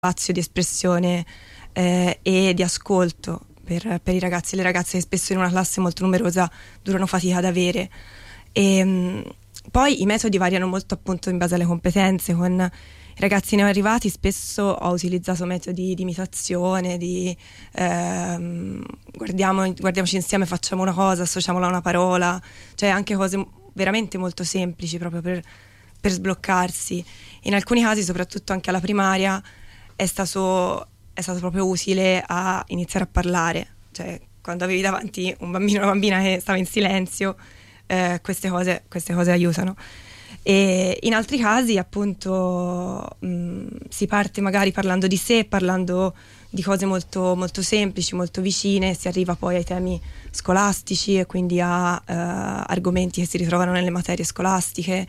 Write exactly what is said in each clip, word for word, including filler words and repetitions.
spazio di espressione eh, e di ascolto per, per i ragazzi e le ragazze che spesso in una classe molto numerosa durano fatica ad avere. E mh, poi i metodi variano molto appunto in base alle competenze. Con i ragazzi neoarrivati spesso ho utilizzato metodi di imitazione, di ehm, guardiamo, guardiamoci insieme, facciamo una cosa, associamola a una parola, cioè anche cose veramente molto semplici proprio per, per sbloccarsi. In alcuni casi, soprattutto anche alla primaria, è stato, è stato proprio utile a iniziare a parlare, cioè quando avevi davanti un bambino o una bambina che stava in silenzio, eh, queste cose, queste cose aiutano. E in altri casi appunto mh, si parte magari parlando di sé, parlando di cose molto, molto semplici, molto vicine, si arriva poi ai temi scolastici e quindi a uh, argomenti che si ritrovano nelle materie scolastiche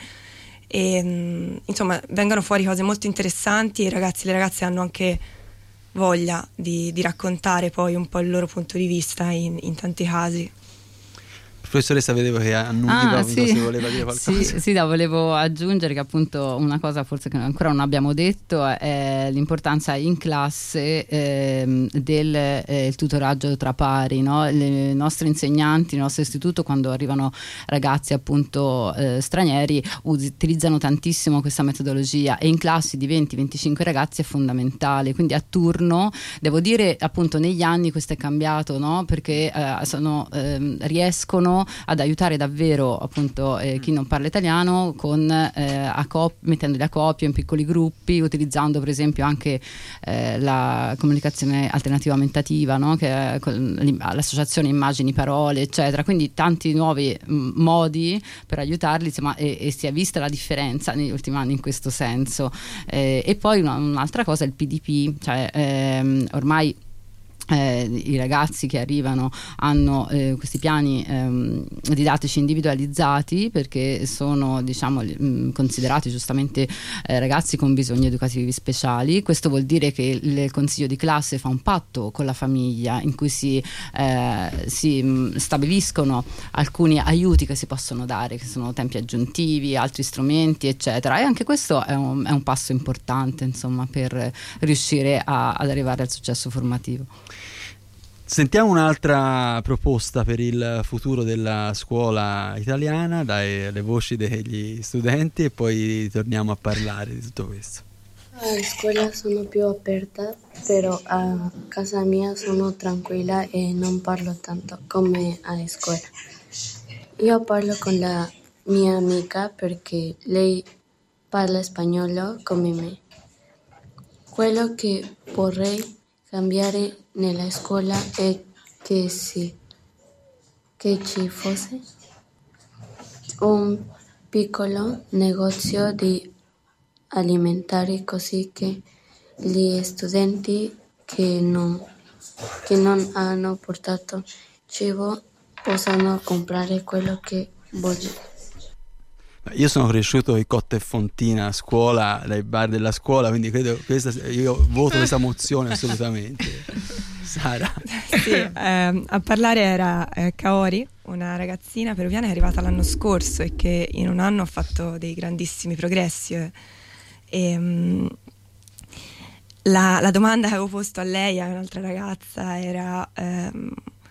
e mh, insomma vengono fuori cose molto interessanti e i ragazzi e le ragazze hanno anche voglia di, di raccontare poi un po' il loro punto di vista in, in tanti casi. Professoressa, vedevo che annuiva, ah, sì. se voleva dire qualcosa. Sì, sì, da, volevo aggiungere che appunto una cosa forse che ancora non abbiamo detto è l'importanza in classe eh, del eh, il tutoraggio tra pari, no? Le nostre insegnanti, il nostro istituto, quando arrivano ragazzi appunto eh, stranieri, utilizzano tantissimo questa metodologia e in classi di venti venticinque ragazzi è fondamentale, quindi a turno. Devo dire appunto negli anni questo è cambiato, no? Perché eh, sono, eh, riescono ad aiutare davvero appunto eh, chi non parla italiano con eh, a cop- mettendoli a coppie in piccoli gruppi, utilizzando per esempio anche eh, la comunicazione alternativa aumentativa, no? Che è l'associazione immagini parole eccetera, quindi tanti nuovi m- modi per aiutarli, insomma, e, e si è vista la differenza negli ultimi anni in questo senso. Eh, e poi una, un'altra cosa è il P D P, cioè ehm, ormai Eh, i ragazzi che arrivano hanno eh, questi piani ehm, didattici individualizzati perché sono diciamo mh, considerati giustamente eh, ragazzi con bisogni educativi speciali. Questo vuol dire che il consiglio di classe fa un patto con la famiglia in cui si, eh, si mh, stabiliscono alcuni aiuti che si possono dare, che sono tempi aggiuntivi, altri strumenti eccetera, e anche questo è un, è un passo importante insomma per riuscire a, ad arrivare al successo formativo. Sentiamo un'altra proposta per il futuro della scuola italiana dalle voci degli studenti e poi torniamo a parlare di tutto questo. A scuola sono più aperta, però a casa mia sono tranquilla e non parlo tanto come a scuola. Io parlo con la mia amica perché lei parla spagnolo come me. Quello che vorrei cambiare nella scuola è che, si, che ci fosse un piccolo negozio di alimentari così che gli studenti che non, che non hanno portato cibo possano comprare quello che vogliono. Io sono cresciuto in Cotta e Fontina a scuola, dai bar della scuola, quindi credo che questa, io voto questa mozione assolutamente. Sara. Sì, ehm, a parlare era eh, Kaori, una ragazzina peruviana che è arrivata l'anno scorso e che in un anno ha fatto dei grandissimi progressi. E, e, la, la domanda che avevo posto a lei, a un'altra ragazza, era ehm,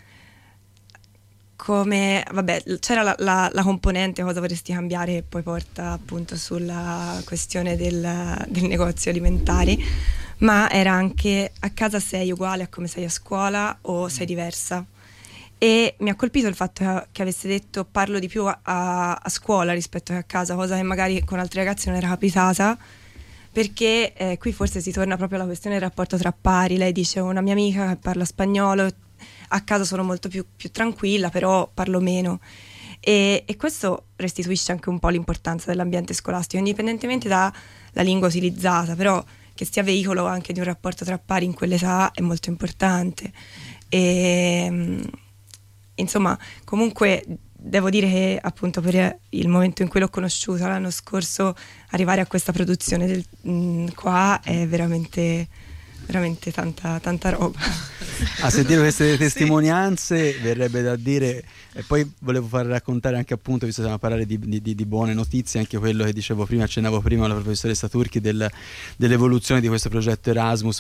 come, vabbè, c'era la, la, la componente cosa vorresti cambiare che poi porta appunto sulla questione del, del negozio alimentari, ma era anche a casa sei uguale a come sei a scuola o sei diversa. E mi ha colpito il fatto che, che avesse detto parlo di più a, a, a scuola rispetto che a casa, cosa che magari con altri ragazzi non era capitata, perché eh, qui forse si torna proprio alla questione del rapporto tra pari. Lei dice una mia amica che parla spagnolo, a casa sono molto più, più tranquilla, però parlo meno. E, e questo restituisce anche un po' l'importanza dell'ambiente scolastico, indipendentemente dalla lingua utilizzata, però che sia veicolo anche di un rapporto tra pari in quell'età è molto importante. E insomma, comunque devo dire che appunto per il momento in cui l'ho conosciuta l'anno scorso, arrivare a questa produzione del, mh, qua è veramente veramente tanta, tanta roba. A sentire queste testimonianze sì. verrebbe da dire, e poi volevo far raccontare anche, appunto, visto che stiamo a parlare di, di, di buone notizie, anche quello che dicevo prima, accennavo prima alla professoressa Turchi del, dell'evoluzione di questo progetto Erasmus,